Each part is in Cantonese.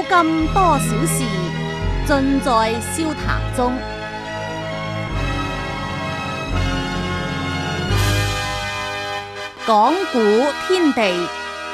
今多少事，盡在笑談中。講古天地，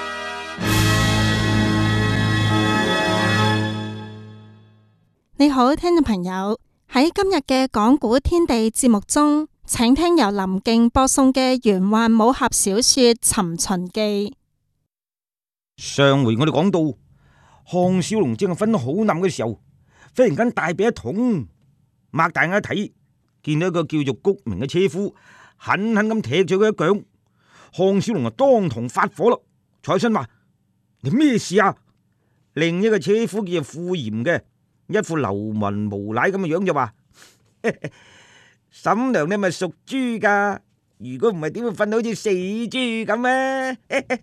你好，聽眾朋友，喺今日嘅講古天地節目中，請聽由林敬播送嘅玄幻武俠小說《尋秦記》。 上回我哋講到，項少龍正係瞓得好冧嘅時候，忽然間大髀一痛，擘大眼一睇，見到一個叫做谷明嘅車夫，狠狠咁踢咗佢一腳。項少龍啊，當堂發火啦，坐起身話：你咩事啊？另一個車夫叫做傅炎嘅，一副流氓無賴咁嘅樣就話：嬸娘你咪屬豬噶？如果唔係，點會瞓到好似死豬咁啊？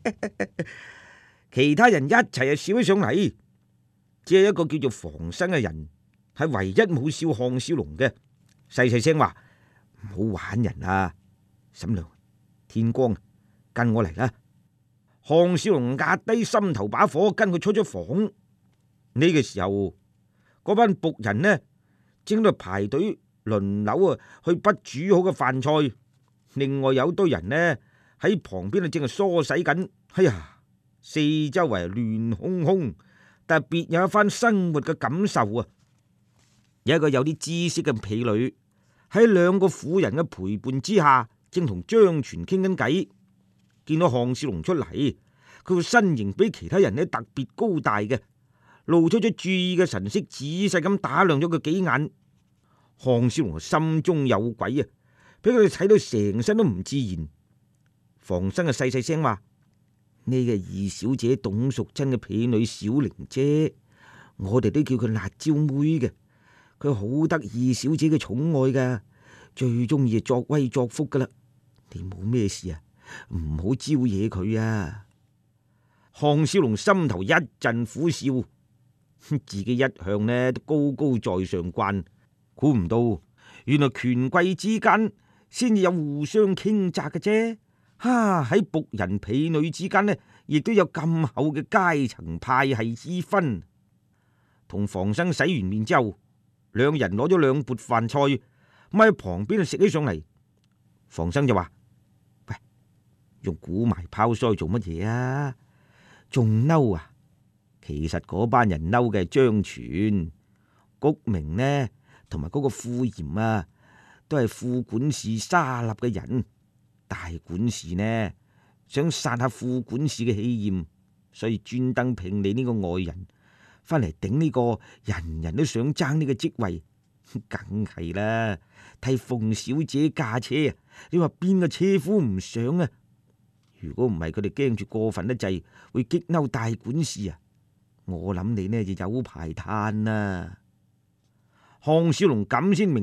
其他人一齊笑起上嚟，只係一個叫做房生嘅人係唯一冇笑項少龍嘅，細細聲話：唔好玩人啊，嬸娘，天光，跟我嚟啦！項少龍壓低心頭把火，跟佢出咗房。呢個時候，嗰班僕人呢正喺度排隊輪流啊去畢煮好嘅飯菜，另外有堆人呢喺旁邊啊正係梳洗緊。哎呀，四周圍亂哄哄，但係別有一番生活嘅感受啊！有一個有啲知識嘅婢女喺兩個婦人嘅陪伴之下，正同張全傾緊偈。見到項少龍出嚟，佢個身形比其他人呢特別高大嘅，露出咗注意嘅神色，仔細咁打量咗佢幾眼。項少龍心中有鬼啊，俾佢哋睇到成身都唔自然。房生啊細細聲話：呢個二小姐董淑珍嘅婢女小玲姐，我哋都叫佢辣椒妹嘅。佢好得二小姐嘅寵愛噶，最中意作威作福噶啦。你冇咩事啊？唔好招惹佢啊！項少龍心頭一陣苦笑，自己一向呢都高高在上慣，估唔到原來權貴之間先至有互相傾軋嘅啫。喺僕人婢女之間呢，亦都有咁厚嘅階層派系之分。同房生洗完面之後，兩人攞咗兩缽飯菜，咁喺旁邊食起上嚟。房生就話：用古埋泡腮做乜嘢啊？仲嬲啊？其實嗰班人嬲嘅係張全、谷明呢，同埋嗰個傅炎啊，都係副管事沙立嘅人。大管事呢想殺下副管事嘅氣焰，所以專登聘你呢個外人翻嚟頂呢個人人都想爭呢個職位，梗係啦。替鳳小姐駕車啊，你話邊個車夫唔想啊？如果唔係佢哋驚住過分得滯，會激嬲大管事啊！我諗你呢就有排嘆啦。項少龍咁先明。